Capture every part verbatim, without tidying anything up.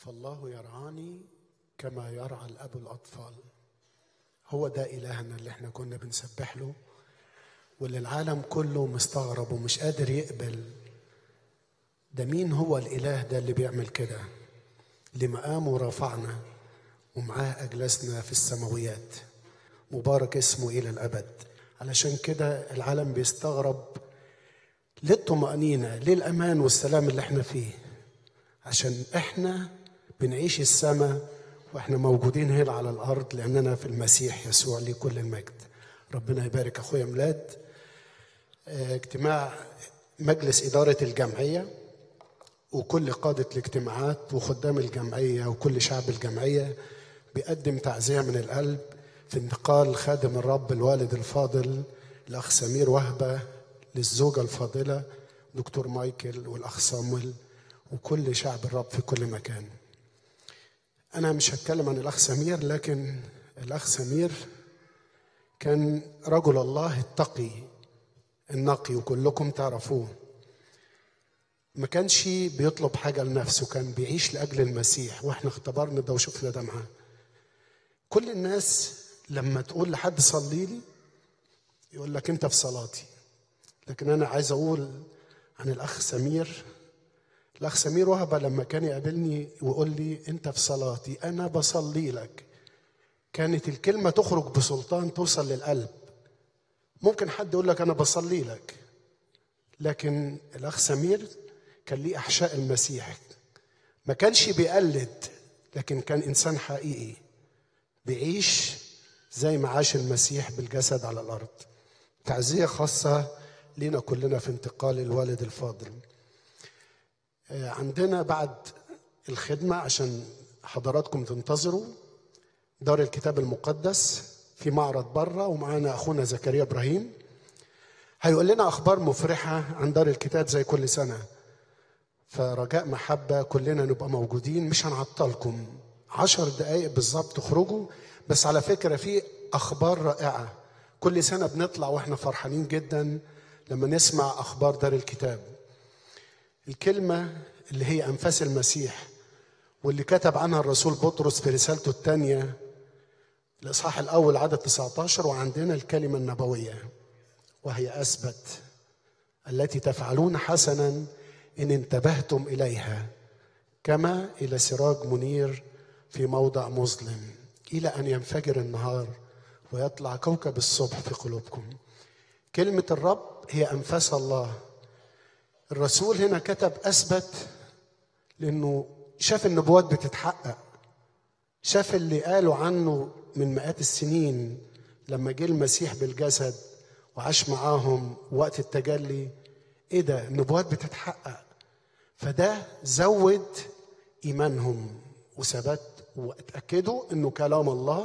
فالله يرعاني كما يرعى الأب الأطفال. هو ده إلهنا اللي احنا كنا بنسبح له، واللي العالم كله مستغرب ومش قادر يقبل. ده مين هو الإله ده اللي بيعمل كده؟ لمقامه رفعنا ومعاه أجلسنا في السماويات، مبارك اسمه إلى الأبد. علشان كده العالم بيستغرب ليه الطمأنينة، ليه الأمان والسلام اللي احنا فيه؟ عشان احنا بنعيش السماء واحنا موجودين هنا على الأرض، لأننا في المسيح يسوع ليه كل المجد. ربنا يبارك أخويا ميلاد. اجتماع مجلس إدارة الجمعية وكل قادة الاجتماعات وخدام الجمعية وكل شعب الجمعية بيقدم تعزية من القلب في انتقال خادم الرب الوالد الفاضل الأخ سمير وهبة للزوجة الفاضلة دكتور مايكل والأخ صامويل وكل شعب الرب في كل مكان. أنا مش هتكلم عن الأخ سمير، لكن الأخ سمير كان رجل الله التقي النقي وكلكم تعرفوه. ما كانش بيطلب حاجة لنفسه، كان بيعيش لأجل المسيح، وإحنا اختبرنا ده وشفنا ده معاه. كل الناس لما تقول لحد صلي لي يقول لك أنت في صلاتي، لكن أنا عايز أقول عن الأخ سمير. الأخ سمير وهبة لما كان يقابلني ويقول لي أنت في صلاتي، أنا بصلي لك، كانت الكلمة تخرج بسلطان توصل للقلب. ممكن حد يقول لك أنا بصلي لك، لكن الأخ سمير كان ليه أحشاء المسيح، ما كانش بيقلد، لكن كان إنسان حقيقي بيعيش زي ما عاش المسيح بالجسد على الأرض. تعزية خاصة لنا كلنا في انتقال الوالد الفاضل. عندنا بعد الخدمة عشان حضراتكم تنتظروا دار الكتاب المقدس في معرض بره، ومعانا أخونا زكريا إبراهيم هيقول لنا أخبار مفرحة عن دار الكتاب زي كل سنة. فرجاء محبة كلنا نبقى موجودين، مش هنعطلكم، عشر دقايق بالظبط تخرجوا. بس على فكرة في أخبار رائعة كل سنة بنطلع وإحنا فرحانين جدا لما نسمع أخبار دار الكتاب. الكلمة اللي هي أنفاس المسيح واللي كتب عنها الرسول بطرس في رسالته الثانية الإصحاح الأول عدد تسعة عشر، وعندنا الكلمة النبوية وهي أثبت التي تفعلون حسنا إن انتبهتم إليها كما إلى سراج منير في موضع مظلم إلى أن ينفجر النهار ويطلع كوكب الصبح في قلوبكم. كلمة الرب هي أنفاس الله. الرسول هنا كتب أثبت لأنه شاف النبوات بتتحقق، شاف اللي قالوا عنه من مئات السنين لما جه المسيح بالجسد وعاش معاهم وقت التجلي. ايه ده؟ النبوات بتتحقق. فده زود ايمانهم وثبت واتاكدوا انه كلام الله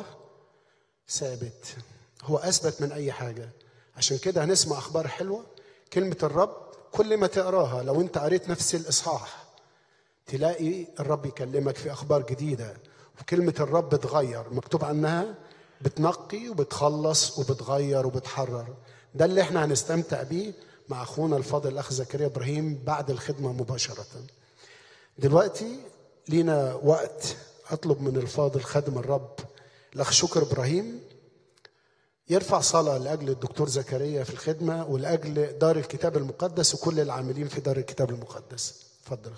ثابت، هو اثبت من اي حاجه. عشان كده هنسمع اخبار حلوه. كلمه الرب كل ما تقراها، لو انت قريت نفس الاصحاح تلاقي الرب يكلمك في اخبار جديده، وكلمه الرب بتغير، مكتوب عنها بتنقي وبتخلص وبتغير وبتحرر. ده اللي احنا هنستمتع بيه مع اخونا الفاضل الاخ زكريا ابراهيم بعد الخدمه مباشره. دلوقتي لينا وقت اطلب من الفاضل خادم الرب الاخ شكر ابراهيم يرفع صلاه لاجل الدكتور زكريا في الخدمه ولاجل دار الكتاب المقدس وكل العاملين في دار الكتاب المقدس. اتفضل.